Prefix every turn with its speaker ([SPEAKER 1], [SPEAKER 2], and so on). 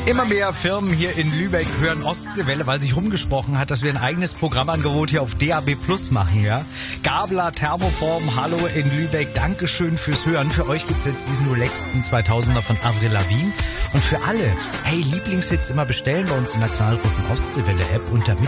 [SPEAKER 1] Immer mehr Firmen hier in Lübeck hören Ostseewelle, weil sich rumgesprochen hat, dass wir ein eigenes Programmangebot hier auf DAB Plus machen, ja. Gabler, Thermoform, hallo in Lübeck, Dankeschön fürs Hören. Für euch gibt's jetzt diesen relaxten 2000er von Avril Lavigne. Und für alle, hey, Lieblingshits immer bestellen bei uns in der knallroten Ostseewelle-App unter